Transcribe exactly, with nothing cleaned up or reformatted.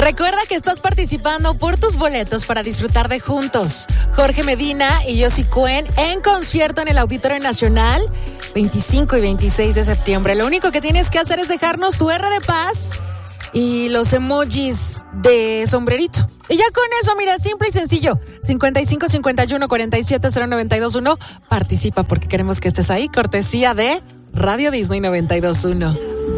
Recuerda que estás participando por tus boletos para disfrutar de Juntos, Jorge Medina y Yossi Cuen en concierto en el Auditorio Nacional, veinticinco y veintiséis de septiembre. Lo único que tienes que hacer es dejarnos tu R de paz y los emojis de sombrerito. Y ya con eso, mira, simple y sencillo. cincuenta y cinco, cincuenta y uno, cuarenta y siete, cero noventa y dos uno. Participa porque queremos que estés ahí. Cortesía de Radio Disney noventa y dos punto uno.